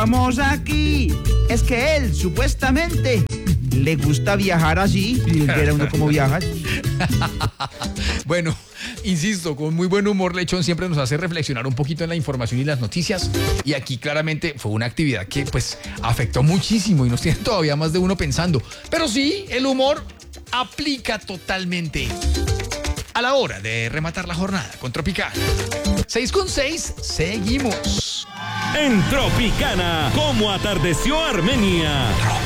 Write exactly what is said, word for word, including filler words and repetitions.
Vamos aquí. Es que él, supuestamente, le gusta viajar así. Y viera uno cómo viaja. Bueno, insisto, con muy buen humor, Lechón siempre nos hace reflexionar un poquito en la información y las noticias. Y aquí claramente fue una actividad que pues afectó muchísimo y nos tiene todavía más de uno pensando. Pero sí, el humor aplica totalmente a la hora de rematar la jornada con Tropicana. seis con seis, seguimos. En Tropicana, ¿cómo atardeció Armenia?